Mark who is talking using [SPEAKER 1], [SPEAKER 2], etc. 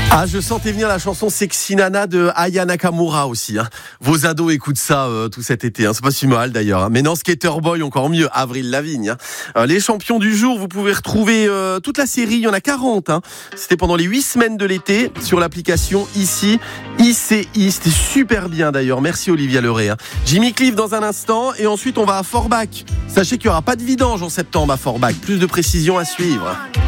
[SPEAKER 1] Ah, je sentais venir la chanson Sexy Nana de Aya Nakamura aussi. Vos ados écoutent ça tout cet été. C'est pas si mal d'ailleurs. Mais non, Skater Boy encore mieux. Avril Lavigne. Les champions du jour, vous pouvez retrouver toute la série. Il y en a 40. C'était pendant les 8 semaines de l'été sur l'application ICI. C'était super bien d'ailleurs. Merci Olivia Leray. Jimmy Cliff dans un instant et ensuite on va à Forbach. Sachez qu'il n'y aura pas de vidange en septembre à Forbach. Plus de précisions à suivre.